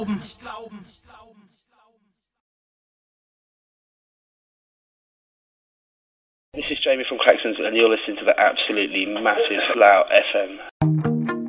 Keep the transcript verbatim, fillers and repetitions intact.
This is Jamie from Cracksons, and you're listening to the absolutely massive Slough F M.